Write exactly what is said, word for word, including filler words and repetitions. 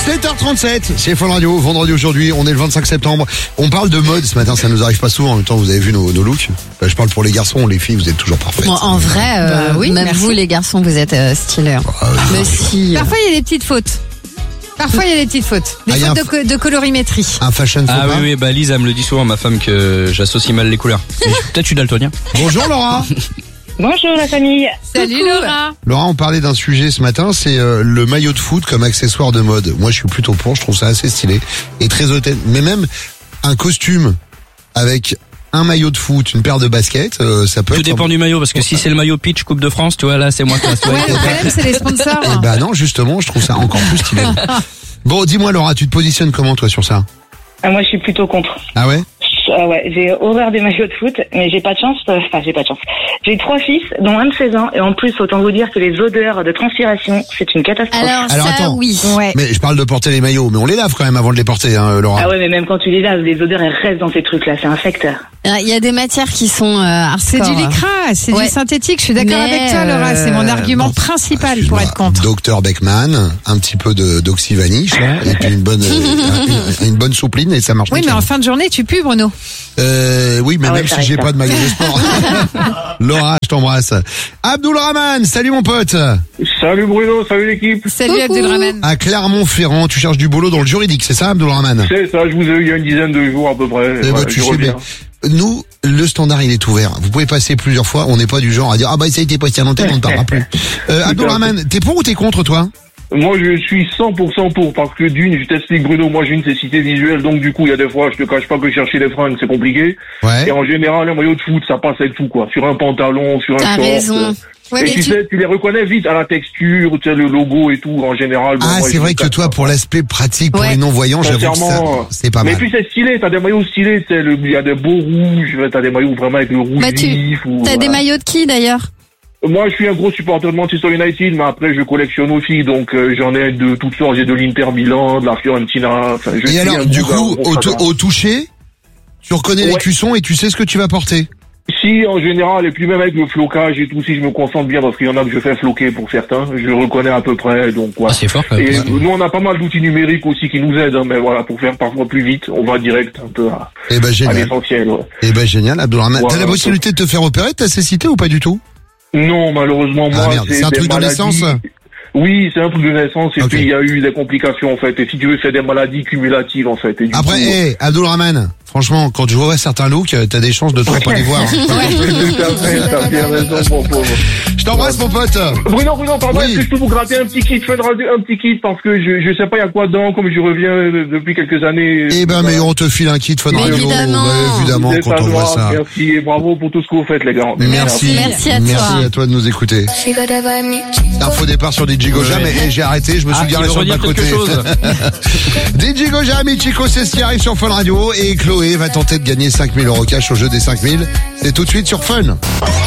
sept heures trente-sept, c'est Fun Radio, vendredi aujourd'hui, on est le vingt-cinq septembre. On parle de mode ce matin, ça nous arrive pas souvent, en même temps vous avez vu nos, nos looks. Je parle pour les garçons, les filles vous êtes toujours parfaites. Bon, en vrai, euh, Bah oui, même merci. vous les garçons, vous êtes euh, stylés. hein. Ah, oui. Mais si. Parfois, il y a des petites fautes. Parfois, il y a des petites fautes. Des Ah, il y a fautes un de, co- de colorimétrie. Un fashion faux Ah pas. oui, oui, bah Lise, elle me le dit souvent, ma femme, que j'associe mal les couleurs. Mais Peut-être je suis daltonien. Bonjour Laura. Bonjour la famille. Salut Coucou. Laura. Laura, on parlait d'un sujet ce matin, c'est euh, le maillot de foot comme accessoire de mode. Moi je suis plutôt pour, je trouve ça assez stylé et très hôtel. Mais même un costume avec un maillot de foot, une paire de baskets, euh, ça peut Tout être... dépend du maillot, parce que si c'est le maillot pitch Coupe de France, tu vois, là c'est moins classe. tu vois. Ouais, le problème, c'est les sponsors. Eh ben non, justement, je trouve ça encore plus stylé. Bon, dis-moi Laura, tu te positionnes comment toi sur ça? Ah, moi, je suis plutôt contre. Ah ouais? Ah ouais, j'ai horreur des maillots de foot, mais j'ai pas de chance. euh, Enfin, j'ai pas de chance. J'ai trois fils, dont un de seize ans, et en plus, autant vous dire que les odeurs de transpiration, c'est une catastrophe. Alors, Alors, ça, attends. oui. Ouais. Mais je parle de porter les maillots, mais on les lave quand même avant de les porter, hein, Laura. Ah ouais, mais même quand tu les laves, les odeurs, elles restent dans ces trucs-là. C'est un secteur. Il y a des matières qui sont euh, hardcore. C'est du lycra, c'est Ouais. du synthétique. Je suis d'accord Mais, avec toi, Laura. C'est mon euh, argument bon, principal pour Excuse-moi, être contre. Docteur Beckman, un petit peu de d'oxyvaniche, là, et puis une bonne euh, une, une bonne soupline et ça marche. Oui, mais nickel. en fin de journée, tu pues, Bruno. Euh, oui, mais Ah ouais, même ça si j'ai reste, pas de maillot de sport. Laura, je t'embrasse. Abdul Rahman, salut mon pote. Salut Bruno, salut l'équipe. Salut Coucou. Abdelrahman. À Clermont-Ferrand, tu cherches du boulot dans le juridique, c'est ça, Abdul Rahman? C'est ça, je vous ai eu il y a une dizaine de jours à peu près. Eh ben, Ouais, tu je sais reviens. bien. Nous, le standard, il est ouvert. Vous pouvez passer plusieurs fois. On n'est pas du genre à dire, ah bah, ça a été posté à l'antenne, on ne parlera plus. Euh, Abdul Rahman, t'es pour ou t'es contre, toi? Moi, je suis cent pour cent pour, parce que d'une, je t'explique Bruno, moi j'ai une nécessité visuelle, donc du coup, il y a des fois, je te cache pas que chercher des fringues, c'est compliqué. Ouais. Et en général, un maillot de foot, ça passe avec tout, quoi. Sur un pantalon, sur un T'as short. raison. Ouais, Et mais tu tu- sais, tu les reconnais vite à la texture, tu sais, le logo et tout, en général. Bon, Ah, moi, c'est je vrai me que cache toi, pas. pour l'aspect pratique, pour Ouais. les non-voyants, j'avoue que ça, Sincèrement, c'est pas Mais mal. puis c'est stylé, t'as des maillots stylés, tu sais, le- il y a des beaux rouges, t'as des maillots vraiment avec le rouge Bah, tu- vif. ou, T'as des voilà. maillots de qui d'ailleurs? Moi, je suis un gros supporter de Manchester United, mais après, je collectionne aussi, donc euh, j'en ai de toutes sortes. J'ai de l'Inter Milan, de la Fiorentina. Enfin, je Et suis alors, un du gros coup, gars, un gros au, tou- fada. au toucher, tu reconnais les Ouais. cuissons et tu sais ce que tu vas porter. Si, en général, et puis même avec le flocage et tout, si je me concentre bien, parce qu'il y en a que je fais floquer pour certains, je reconnais à peu près, donc Ah, voilà. c'est fort quand même. Et Ouais. nous, on a pas mal d'outils numériques aussi qui nous aident, hein, mais voilà, pour faire parfois plus vite, on va direct un peu à, Eh ben, à génial. l'essentiel. Ouais. Eh ben, génial, Abdul Rahman. Ouais, T'as la ouais, possibilité de te faire opérer de ta cécité ou pas du tout? Non, malheureusement, Ah, moi, merde, c'est un des truc de maladies- naissance? Oui, c'est un truc de naissance, et Ok. puis il y a eu des complications, en fait. Et si tu veux, c'est des maladies cumulatives, en fait. Et du Après, coup, hé, Abdul Rahman, franchement, quand je vois certains looks, euh, t'as des chances de trop pas les voir. Tout à fait, t'as bien raison, mon pauvre. Je t'embrasse, mon pote. Bruno, Bruno, pardon, Oui. est-ce que je peux vous gratter un petit kit, Fun Radio, un petit kit, parce que je, je sais pas il y a quoi dedans, comme je reviens euh, depuis quelques années. Eh ben, mais on te file un kit Fun Mais Radio. évidemment. Ouais, évidemment, Vous êtes quand on voit adorables, ça. Merci, et bravo pour tout ce que vous faites, les gars. Merci. Merci à toi. Merci à toi de nous écouter. Info départ sur D J Goja, mais eh, j'ai arrêté, je me suis Ah, tu garé veux sur le redire bas-côté. quelque chose D J Goja, Michiko, c'est ce qui arrive sur Fun Radio et Chloé va tenter de gagner cinq mille euros cash au jeu des cinq mille. C'est tout de suite sur Fun.